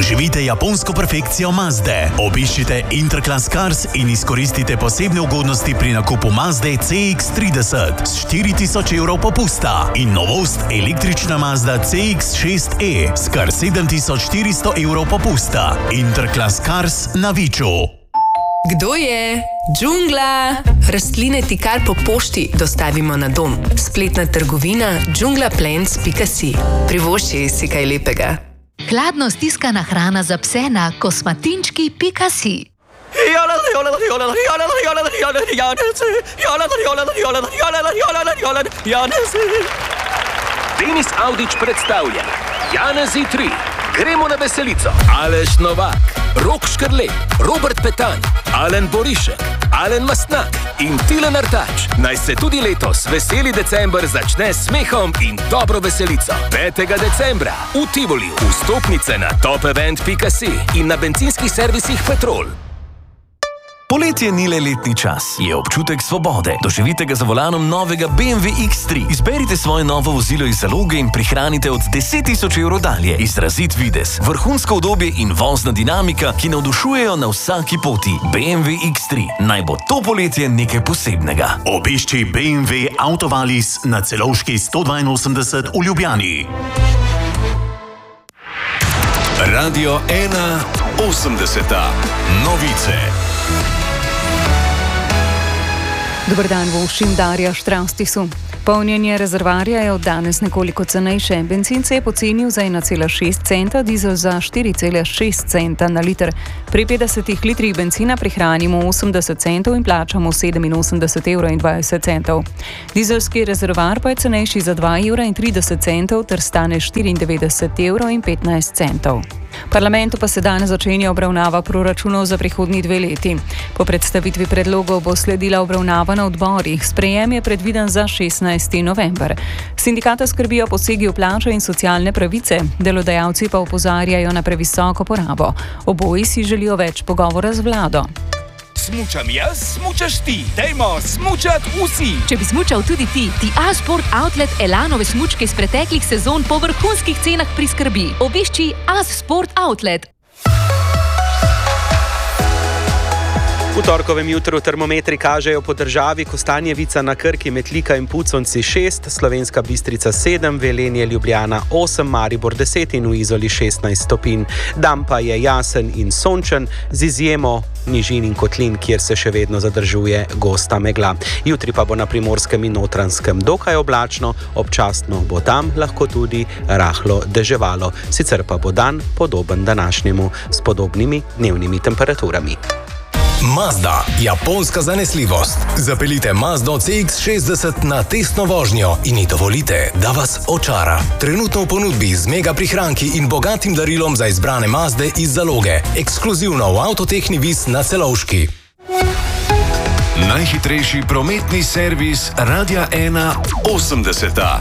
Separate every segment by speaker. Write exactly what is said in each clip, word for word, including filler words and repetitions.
Speaker 1: Doživite japonsko perfekcijo Mazde. Obiščite Interclass Cars in izkoristite posebne ugodnosti pri nakupu Mazde C X trideset s štiri tisoč evrov popusta in novost električna Mazda C X šest E s kar sedem tisoč štiristo evrov popusta. Interclass Cars na Viču.
Speaker 2: Kdo je? Džungla! Rastline ti kar po pošti dostavimo na dom. Spletna trgovina džungla plants pika si. Privošči si kaj lepega.
Speaker 3: Hladno stiskana hrana za pse na kosmatinčki pika si.
Speaker 4: Denis Avdić predstavlja Janezi tri. Gremo na veselico. Aleš Novak, Rok Škrlej, Robert Petanj, Alen Borišek, Alen Mastnak in Tilen Artač. Naj se tudi letos veseli december začne s smehom in dobro veselico. petega decembra v Tivoliju. Vstopnice na top event pika si in na bencinskih servisih Petrol.
Speaker 5: Poletje ni le letni čas, je občutek svobode. Doživite ga za volanom novega B M W X tri. Izberite svoje novo vozilo iz zaloge in prihranite od deset tisoč evrov dalje. Izrazit videz, vrhunsko udobje in vozna dinamika, ki navdušujejo na vsaki poti. B M W X tri. Naj bo to poletje nekaj posebnega.
Speaker 1: Obišči B M W Autovalis na Celovški sto dvainosemdeset v Ljubljani. Radio ena osemdeseta. Novice.
Speaker 6: Dobar dan, voščim Darja Štrastisu. Polnjenje rezervarja je od danes nekoliko cenejše. Bencin se je pocenil za ena cela šest centa, dizel za štiri cela šest centa na liter. Pri petdesetih litrih bencina prihranimo osemdeset centov in plačamo sedeminosemdeset evrov in dvajset centov. Dizelski rezervar pa je cenejši za dva evra in trideset centov ter stane štiriindevetdeset evrov in petnajst centov. Parlamentu pa se danes začenja obravnava proračunov za prihodnji dve leti. Po predstavitvi predlogov bo sledila obravnava na odborih. Sprejem je predviden za šestnajsti november. Sindikata skrbijo posegi v plače in socialne pravice, delodajalci pa opozarjajo na previsoko porabo. Oboji si želijo več pogovora z vlado.
Speaker 7: Smučam jaz, smučaš ti. Dajmo smučat vsi.
Speaker 3: Če bi smučal tudi ti, ti A-Sport Outlet Elanove smučke iz preteklih sezon po vrhunskih cenah priskrbi. Obišči A-Sport Outlet.
Speaker 8: V torkovem jutru termometri kažejo po državi Kostanjevica na Krki, Metlika in Puconci šest, Slovenska Bistrica sedem, Velenje, Ljubljana osem, Maribor deset in v Izoli šestnajst stopinj. Dan pa je jasen in sončen, z izjemo nižin in kotlin, kjer se še vedno zadržuje gosta megla. Jutri pa bo na Primorskem in Notranjskem dokaj oblačno, občasno bo tam lahko tudi rahlo deževalo. Sicer pa bo dan podoben današnjemu s podobnimi dnevnimi temperaturami.
Speaker 9: Mazda, japonska zanesljivost. Zapeljite Mazdo C X šestdeset na testno vožnjo in ji dovolite, da vas očara. Trenutno v ponudbi z mega prihranki in bogatim darilom za izbrane Mazde iz zaloge. Ekskluzivno v Avtotehni Vis na Celovški.
Speaker 1: Najhitrejši prometni servis Radia ena osemdeseta.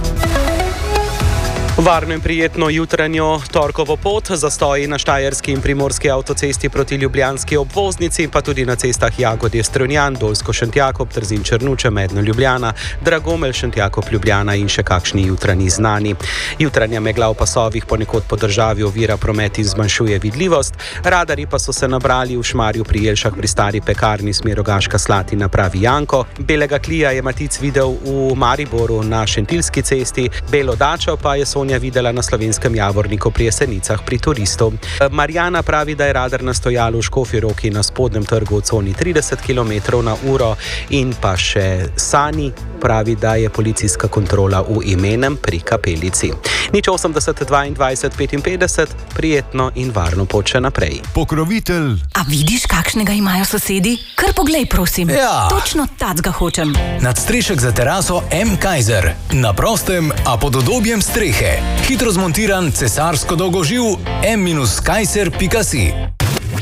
Speaker 8: Varno in prijetno jutranjo torkovo pot, zastoji na štajerski in primorski avtocesti proti ljubljanski obvoznici, pa tudi na cestah Jagodje Strunjan, Dolsko Šentjakov, Trzin Črnuče, Medno Ljubljana, Dragomelj Šentjakov Ljubljana in še kakšni jutranji znani. Jutranja megla v pasovih ponekod po državi ovira promet in zmanjšuje vidljivost. Radarji pa so se nabrali v Šmarju pri Jelšah pri stari pekarni smer Rogaška Slatina, pravi Janko. Belega klija je Matic videl v Mariboru na Šentilski cesti, belo dačo pa je Sonja videla na Slovenskem Javorniku pri Jesenicah pri turistov. Marjana pravi, da je radar na stojalu v Škofji Loki na spodnjem trgu v coni trideset kilometrov na uro in pa še Sani pravi, da je policijska kontrola v Imenem pri Kapelici. Nič osemdeset dvaindvajset petinpetdeset, prijetno in varno pot še naprej.
Speaker 10: Pokrovitelj.
Speaker 11: A vidiš, kakšnega imajo sosedi? Kar poglej, prosim.
Speaker 10: Ja.
Speaker 11: Točno tacga hočem.
Speaker 9: Nadstrešek za teraso M. Kaiser. Na prostem, a pod udobjem strehe. Hitro zmontiran cesarsko dolgoživ M kaiser pika si.